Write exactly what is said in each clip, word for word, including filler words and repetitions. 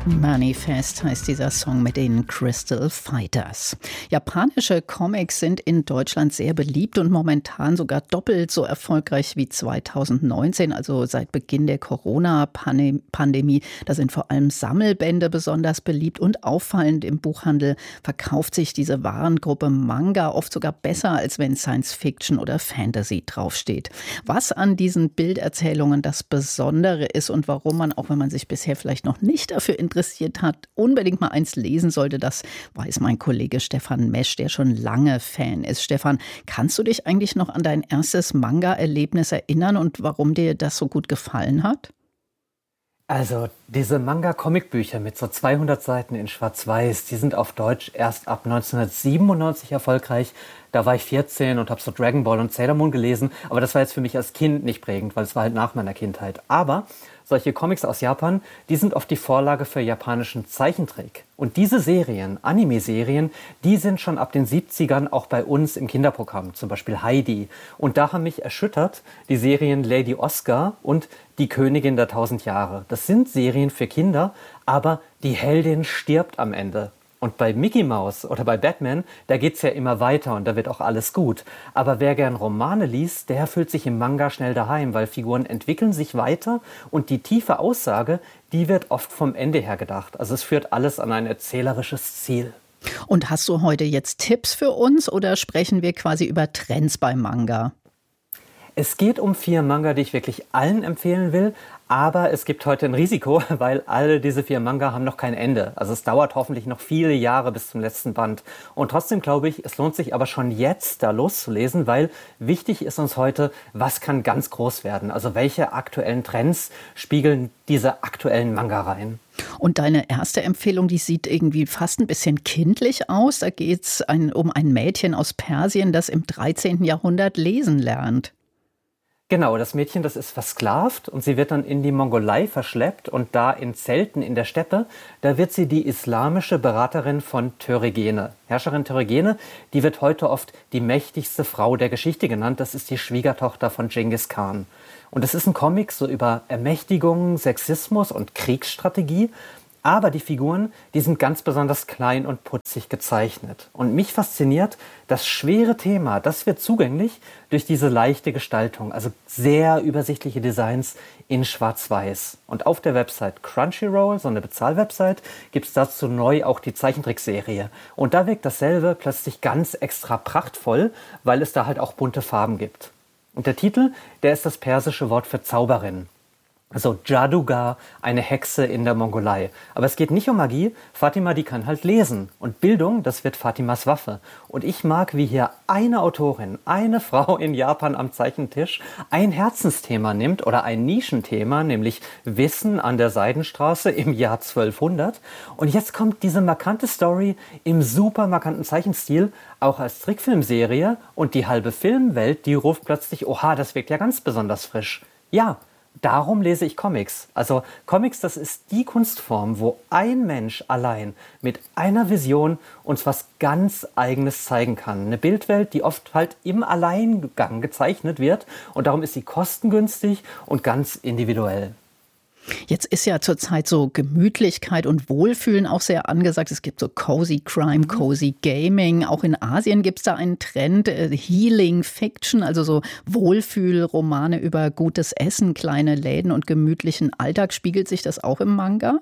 Manifest heißt dieser Song mit den Crystal Fighters. Japanische Comics sind in Deutschland sehr beliebt und momentan sogar doppelt so erfolgreich wie zweitausendneunzehn, also seit Beginn der Corona-Pandemie. Da sind vor allem Sammelbände besonders beliebt und auffallend im Buchhandel verkauft sich diese Warengruppe Manga oft sogar besser, als wenn Science-Fiction oder Fantasy draufsteht. Was an diesen Bilderzählungen das Besondere ist und warum man, auch wenn man sich bisher vielleicht noch nicht dafür interessiert, interessiert hat, unbedingt mal eins lesen sollte, das weiß mein Kollege Stefan Mesch, der schon lange Fan ist. Stefan, kannst du dich eigentlich noch an dein erstes Manga-Erlebnis erinnern und warum dir das so gut gefallen hat? Also diese Manga-Comic-Bücher mit so zweihundert Seiten in Schwarz-Weiß, die sind auf Deutsch erst ab neunzehnhundertsiebenundneunzig erfolgreich. Da war ich vierzehn und habe so Dragon Ball und Sailor Moon gelesen. Aber das war jetzt für mich als Kind nicht prägend, weil es war halt nach meiner Kindheit. Aber solche Comics aus Japan, die sind oft die Vorlage für japanischen Zeichentrick. Und diese Serien, Anime-Serien, die sind schon ab den siebzigern auch bei uns im Kinderprogramm, zum Beispiel Heidi. Und da haben mich erschüttert die Serien Lady Oscar und Die Königin der tausend Jahre. Das sind Serien für Kinder, aber die Heldin stirbt am Ende. Und bei Mickey Mouse oder bei Batman, da geht's ja immer weiter und da wird auch alles gut. Aber wer gern Romane liest, der fühlt sich im Manga schnell daheim, weil Figuren entwickeln sich weiter und die tiefe Aussage, die wird oft vom Ende her gedacht. Also es führt alles an ein erzählerisches Ziel. Und hast du heute jetzt Tipps für uns oder sprechen wir quasi über Trends beim Manga? Es geht um vier Manga, die ich wirklich allen empfehlen will, aber es gibt heute ein Risiko, weil alle diese vier Manga haben noch kein Ende. Also es dauert hoffentlich noch viele Jahre bis zum letzten Band. Und trotzdem glaube ich, es lohnt sich aber schon jetzt da loszulesen, weil wichtig ist uns heute, was kann ganz groß werden? Also welche aktuellen Trends spiegeln diese aktuellen Manga rein? Und deine erste Empfehlung, die sieht irgendwie fast ein bisschen kindlich aus. Da geht es ein, um ein Mädchen aus Persien, das im dreizehnten Jahrhundert lesen lernt. Genau, das Mädchen, das ist versklavt und sie wird dann in die Mongolei verschleppt und da in Zelten in der Steppe, da wird sie die islamische Beraterin von Töregene. Herrscherin Töregene, die wird heute oft die mächtigste Frau der Geschichte genannt. Das ist die Schwiegertochter von Genghis Khan. Und es ist ein Comic so über Ermächtigung, Sexismus und Kriegsstrategie. Aber die Figuren, die sind ganz besonders klein und putzig gezeichnet. Und mich fasziniert, das schwere Thema, das wird zugänglich durch diese leichte Gestaltung. Also sehr übersichtliche Designs in Schwarz-Weiß. Und auf der Website Crunchyroll, so eine Bezahlwebsite, gibt es dazu neu auch die Zeichentrickserie. Und da wirkt dasselbe plötzlich ganz extra prachtvoll, weil es da halt auch bunte Farben gibt. Und der Titel, der ist das persische Wort für Zauberin. Also Jadugar, eine Hexe in der Mongolei. Aber es geht nicht um Magie. Fatima, die kann halt lesen. Und Bildung, das wird Fatimas Waffe. Und ich mag, wie hier eine Autorin, eine Frau in Japan am Zeichentisch ein Herzensthema nimmt oder ein Nischenthema, nämlich Wissen an der Seidenstraße im Jahr zwölfhundert. Und jetzt kommt diese markante Story im super markanten Zeichenstil, auch als Trickfilmserie. Und die halbe Filmwelt, die ruft plötzlich, oha, das wirkt ja ganz besonders frisch. Ja, darum lese ich Comics. Also Comics, das ist die Kunstform, wo ein Mensch allein mit einer Vision uns was ganz Eigenes zeigen kann. Eine Bildwelt, die oft halt im Alleingang gezeichnet wird und darum ist sie kostengünstig und ganz individuell. Jetzt ist ja zurzeit so Gemütlichkeit und Wohlfühlen auch sehr angesagt. Es gibt so Cozy Crime, Cozy Gaming. Auch in Asien gibt es da einen Trend, äh, Healing Fiction, also so Wohlfühlromane über gutes Essen, kleine Läden und gemütlichen Alltag. Spiegelt sich das auch im Manga?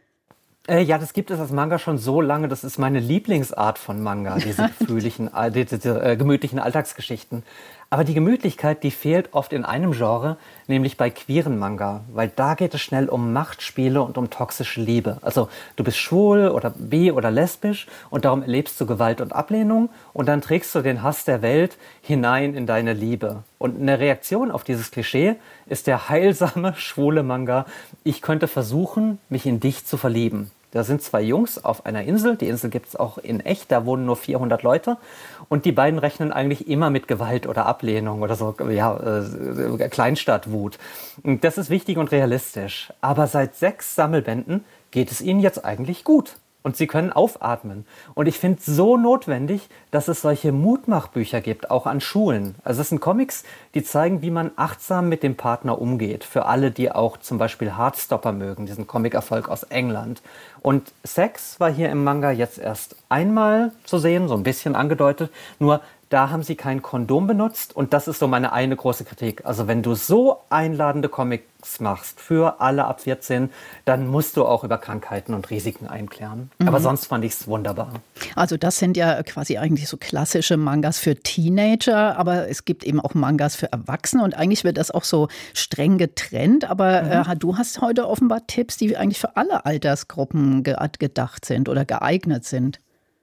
Äh, ja, das gibt es als Manga schon so lange. Das ist meine Lieblingsart von Manga, diese, gefühligen, die, diese äh, gemütlichen Alltagsgeschichten. Aber die Gemütlichkeit, die fehlt oft in einem Genre, nämlich bei queeren Manga. Weil da geht es schnell um Machtspiele und um toxische Liebe. Also du bist schwul oder bi oder lesbisch und darum erlebst du Gewalt und Ablehnung und dann trägst du den Hass der Welt hinein in deine Liebe. Und eine Reaktion auf dieses Klischee ist der heilsame, schwule Manga Ich könnte versuchen, mich in dich zu verlieben. Da sind zwei Jungs auf einer Insel. Die Insel gibt es auch in echt. Da wohnen nur vierhundert Leute. Und die beiden rechnen eigentlich immer mit Gewalt oder Ablehnung oder so, ja, äh, Kleinstadtwut. Das ist wichtig und realistisch. Aber seit sechs Sammelbänden geht es ihnen jetzt eigentlich gut. Und sie können aufatmen. Und ich finde es so notwendig, dass es solche Mutmachbücher gibt, auch an Schulen. Also es sind Comics, die zeigen, wie man achtsam mit dem Partner umgeht. Für alle, die auch zum Beispiel Heartstopper mögen, diesen Comicerfolg aus England. Und Sex war hier im Manga jetzt erst einmal zu sehen, so ein bisschen angedeutet. Nur da haben sie kein Kondom benutzt und das ist so meine eine große Kritik. Also wenn du so einladende Comics machst für alle ab vierzehn, dann musst du auch über Krankheiten und Risiken einklären. Mhm. Aber sonst fand ich es wunderbar. Also das sind ja quasi eigentlich so klassische Mangas für Teenager, aber es gibt eben auch Mangas für Erwachsene und eigentlich wird das auch so streng getrennt. Aber mhm. äh, du hast heute offenbar Tipps, die eigentlich für alle Altersgruppen ge- gedacht sind oder geeignet sind.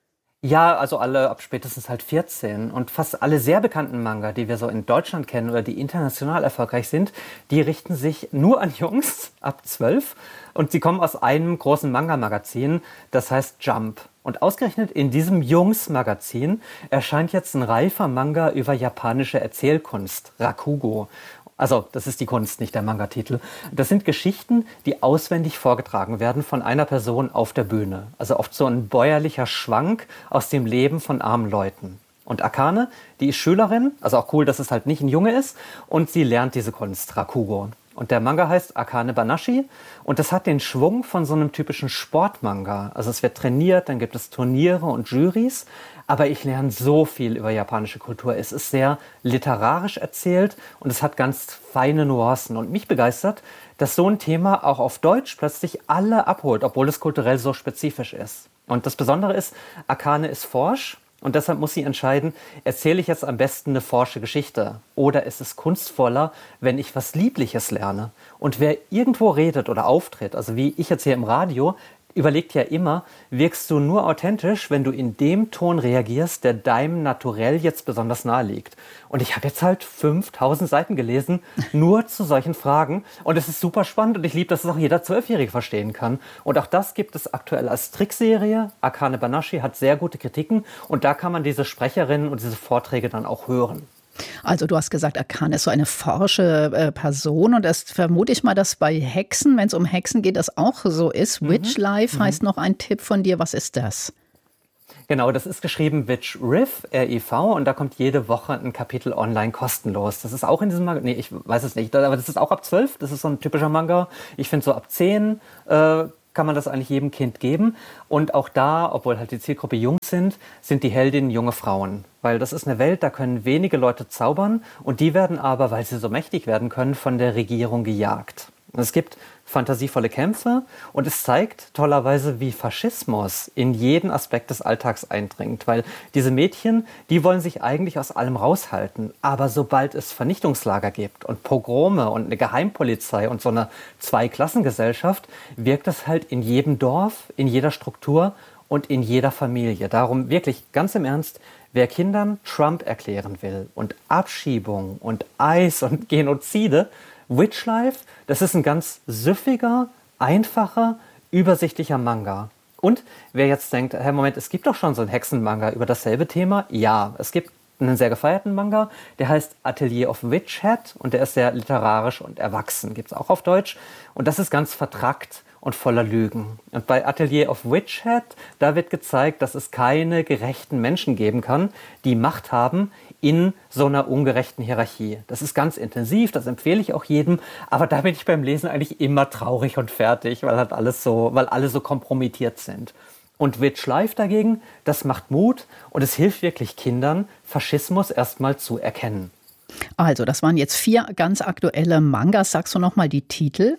Ja, also alle ab spätestens halt vierzehn. Und fast alle sehr bekannten Manga, die wir so in Deutschland kennen oder die international erfolgreich sind, die richten sich nur an Jungs ab zwölf. Und sie kommen aus einem großen Manga-Magazin, das heißt Jump. Und ausgerechnet in diesem Jungs-Magazin erscheint jetzt ein reifer Manga über japanische Erzählkunst, Rakugo. Also, das ist die Kunst, nicht der Manga-Titel. Das sind Geschichten, die auswendig vorgetragen werden von einer Person auf der Bühne. Also oft so ein bäuerlicher Schwank aus dem Leben von armen Leuten. Und Akane, die ist Schülerin, also auch cool, dass es halt nicht ein Junge ist, und sie lernt diese Kunst, Rakugo. Und der Manga heißt Akane Banashi und das hat den Schwung von so einem typischen Sportmanga. Also es wird trainiert, dann gibt es Turniere und Jurys. Aber ich lerne so viel über japanische Kultur. Es ist sehr literarisch erzählt und es hat ganz feine Nuancen. Und mich begeistert, dass so ein Thema auch auf Deutsch plötzlich alle abholt, obwohl es kulturell so spezifisch ist. Und das Besondere ist, Akane ist forsch. Und deshalb muss sie entscheiden, erzähle ich jetzt am besten eine forsche Geschichte oder ist es kunstvoller, wenn ich was Liebliches lerne? Und wer irgendwo redet oder auftritt, also wie ich jetzt hier im Radio, überlegt ja immer, wirkst du nur authentisch, wenn du in dem Ton reagierst, der deinem Naturell jetzt besonders nahe liegt. Und ich habe jetzt halt fünftausend Seiten gelesen, nur zu solchen Fragen. Und es ist super spannend und ich liebe, dass es auch jeder Zwölfjährige verstehen kann. Und auch das gibt es aktuell als Trickserie. Akane Banashi hat sehr gute Kritiken und da kann man diese Sprecherinnen und diese Vorträge dann auch hören. Also du hast gesagt, Akane ist so eine forsche äh, Person und das vermute ich mal, dass bei Hexen, wenn es um Hexen geht, das auch so ist. Mhm. Witch Life mhm. heißt noch ein Tipp von dir. Was ist das? Genau, das ist geschrieben Witch Riff, R I V, und da kommt jede Woche ein Kapitel online kostenlos. Das ist auch in diesem Manga, nee, ich weiß es nicht, aber das ist auch ab zwölf, das ist so ein typischer Manga. Ich finde so ab zehn äh, kann man das eigentlich jedem Kind geben. Und auch da, obwohl halt die Zielgruppe jung sind, sind die Heldinnen junge Frauen. Weil das ist eine Welt, da können wenige Leute zaubern und die werden aber, weil sie so mächtig werden können, von der Regierung gejagt. Es gibt fantasievolle Kämpfe und es zeigt tollerweise, wie Faschismus in jeden Aspekt des Alltags eindringt. Weil diese Mädchen, die wollen sich eigentlich aus allem raushalten. Aber sobald es Vernichtungslager gibt und Pogrome und eine Geheimpolizei und so eine Zweiklassengesellschaft, wirkt das halt in jedem Dorf, in jeder Struktur und in jeder Familie. Darum wirklich ganz im Ernst, wer Kindern Trump erklären will und Abschiebung und Eis und Genozide, Witch Life, das ist ein ganz süffiger, einfacher, übersichtlicher Manga. Und wer jetzt denkt, hey Moment, es gibt doch schon so einen Hexenmanga über dasselbe Thema. Ja, es gibt einen sehr gefeierten Manga, der heißt Atelier of Witch Hat und der ist sehr literarisch und erwachsen, gibt es auch auf Deutsch. Und das ist ganz vertrackt und voller Lügen. Und bei Atelier of Witch Hat, da wird gezeigt, dass es keine gerechten Menschen geben kann, die Macht haben in so einer ungerechten Hierarchie. Das ist ganz intensiv, das empfehle ich auch jedem, aber da bin ich beim Lesen eigentlich immer traurig und fertig, weil halt alles so, weil alle so kompromittiert sind. Und Witch Life dagegen, das macht Mut und es hilft wirklich Kindern, Faschismus erstmal zu erkennen. Also, das waren jetzt vier ganz aktuelle Mangas. Sagst du noch mal die Titel?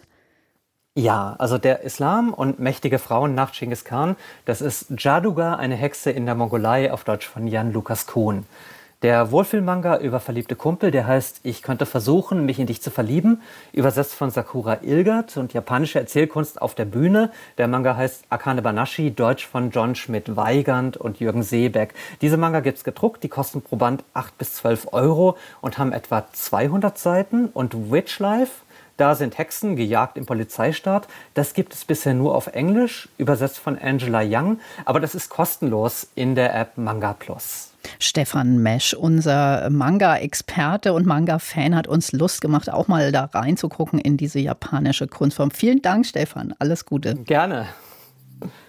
Ja, also der Islam und mächtige Frauen nach Genghis Khan, das ist Jaduga, eine Hexe in der Mongolei, auf Deutsch von Jan Lukas Kuhn. Der Wohlfühlmanga über verliebte Kumpel, der heißt Ich könnte versuchen, mich in dich zu verlieben, übersetzt von Sakura Ilgert und japanische Erzählkunst auf der Bühne. Der Manga heißt Akane Banashi, Deutsch von John Schmidt-Weigand und Jürgen Seebeck. Diese Manga gibt's gedruckt, die kosten pro Band acht bis zwölf Euro und haben etwa zweihundert Seiten. Und Witch Life, da sind Hexen, gejagt im Polizeistaat. Das gibt es bisher nur auf Englisch, übersetzt von Angela Young. Aber das ist kostenlos in der App Manga Plus. Stefan Mesch, unser Manga-Experte und Manga-Fan, hat uns Lust gemacht, auch mal da reinzugucken in diese japanische Kunstform. Vielen Dank, Stefan. Alles Gute. Gerne.